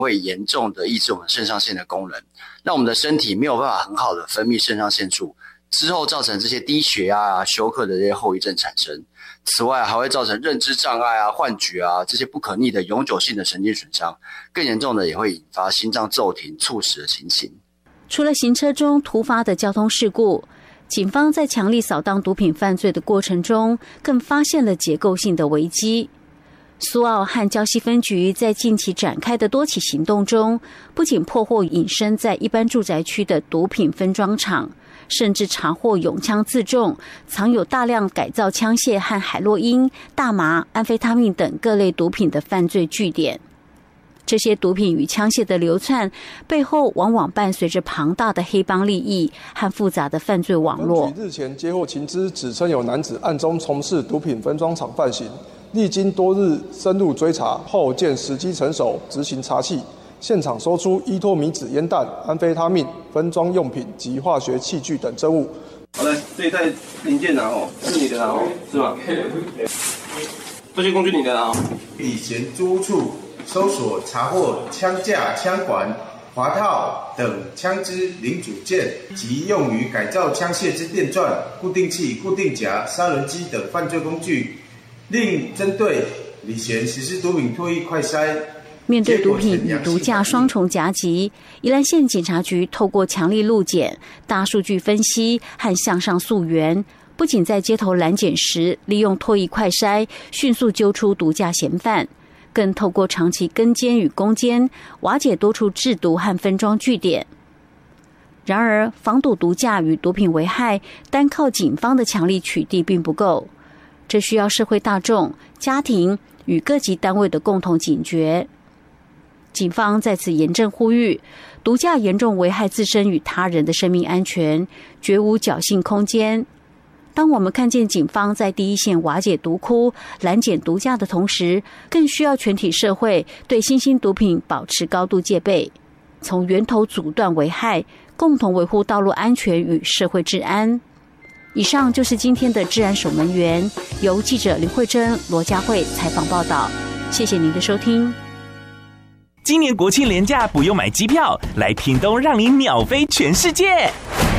会严重的抑制我们肾上腺的功能，让我们的身体没有办法很好的分泌肾上腺素，之后造成这些低血压啊、休克的这些后遗症产生。此外，还会造成认知障碍啊、幻觉啊这些不可逆的永久性的神经损伤，更严重的也会引发心脏骤停、猝死的情形。 除了行车中突发的交通事故，警方在强力扫荡毒品犯罪的过程中，更发现了结构性的危机。苏澳和礁溪分局在近期展开的多起行动中，不仅破获隐身在一般住宅区的毒品分装厂，甚至查获拥枪自重、藏有大量改造枪械和海洛因、大麻、安非他命等各类毒品的犯罪据点。这些毒品与枪械的流窜背后，往往伴随着庞大的黑帮利益和复杂的犯罪网络。 日前接获情资，指称有男子暗中从事毒品分装厂犯行，历经多日深入追查后，见时机成熟，执行查缉。现场搜出依托米纸烟弹、安非他命、分装用品及化学器具等证物。 好嘞，这一袋零件拿哦，是你的拿哦，是吗？这些工具你的拿哦。 以前租屋处搜索查获枪架、枪管、滑套等枪支零组件及用于改造枪械之电钻、固定器、固定夹、砂轮机等犯罪工具。另针对李贤实施毒品唾液快筛。 面对毒品与毒驾双重夹击，宜兰县警察局透过强力路检、大数据分析和向上溯源，不仅在街头拦检时利用唾液快筛迅速揪出毒驾嫌犯，更透过长期跟监与攻坚，瓦解多处制毒和分装据点。然而，防堵毒驾与毒品危害，单靠警方的强力取缔并不够，这需要社会大众、家庭与各级单位的共同警觉。警方在此严正呼吁，毒驾严重危害自身与他人的生命安全，绝无侥幸空间。当我们看见警方在第一线瓦解毒窟、拦检毒驾的同时，更需要全体社会对新兴毒品保持高度戒备，从源头阻断危害，共同维护道路安全与社会治安。以上就是今天的治安守门员，由记者林慧珍、罗佳慧采访报道。谢谢您的收听。 今年国庆连假不用买机票，来屏东让你秒飞全世界。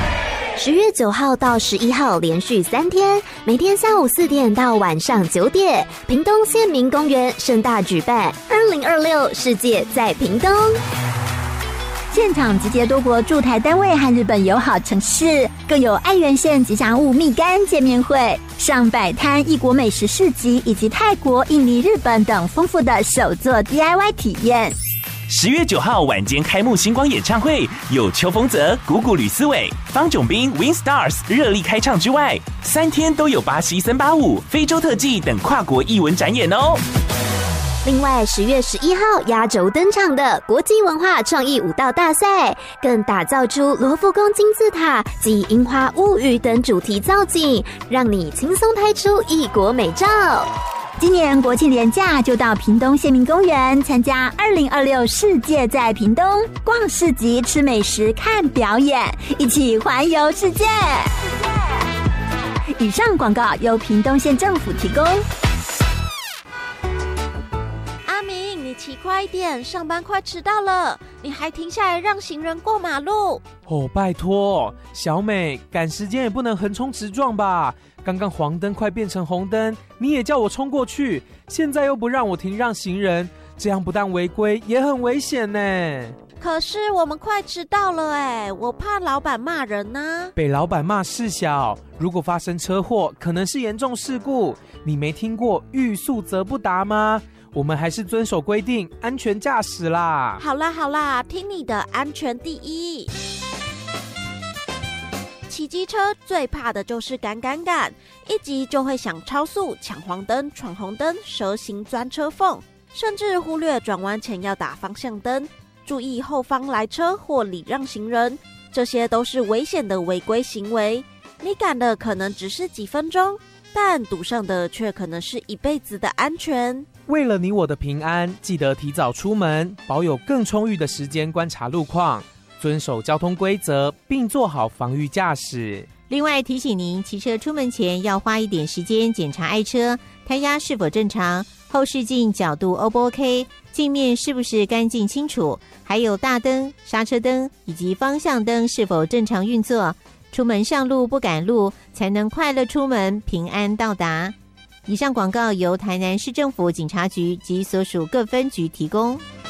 10月9号到11号连续3天，每天下午4点到晚上9点，屏东县民公园盛大举办2026世界在屏东。现场集结多国驻台单位和日本友好城市，更有爱媛县吉祥物蜜柑见面会、上百摊异国美食市集，以及泰国、印尼、日本等丰富的手作 DIY 体验。 10月9号晚间开幕星光演唱会，有邱锋泽、谷谷吕思伟、方炯斌、Win Stars 热力开唱之外，3天都有巴西森巴舞、非洲特技等跨国艺文展演哦。 另外10月11号压轴登场的国际文化创意舞蹈大赛，更打造出罗浮宫金字塔及樱花物语等主题造景，让你轻松拍出异国美照。今年国庆连假就到屏东县民公园参加2026世界在屏东，逛市集、吃美食、看表演，一起环游世界。以上广告由屏东县政府提供。 阿明，你骑快一点，上班快迟到了，你还停下来让行人过马路。 哦，拜托，小美，赶时间也不能横冲直撞吧？刚刚黄灯快变成红灯，你也叫我冲过去，现在又不让我停让行人，这样不但违规，也很危险呢。 可是我们快迟到了哎，我怕老板骂人啊。 被老板骂事小，如果发生车祸，可能是严重事故。你没听过欲速则不达吗？我们还是遵守规定，安全驾驶啦。 好啦好啦，听你的，安全第一。骑机车最怕的就是赶，一急就会想超速、抢黄灯、闯红灯、蛇行钻车缝，甚至忽略转弯前要打方向灯，注意后方来车或礼让行人，这些都是危险的违规行为。你赶的可能只是几分钟，但赌上的却可能是一辈子的安全。 为了你我的平安，记得提早出门，保有更充裕的时间观察路况，遵守交通规则，并做好防御驾驶。 另外提醒您，骑车出门前要花一点时间检查爱车胎压是否正常， 后视镜角度 O 不 OK， 镜面是不是干净清楚，还有大灯、刹车灯以及方向灯是否正常运作，出门上路不赶路，才能快乐出门，平安到达。以上广告由台南市政府警察局及所属各分局提供。